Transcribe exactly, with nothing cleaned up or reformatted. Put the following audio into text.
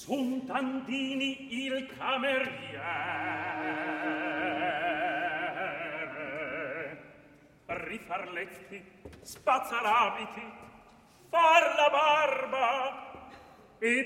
Son Tandini il cameriere. Rifar letti, spazzar abiti, far la barba e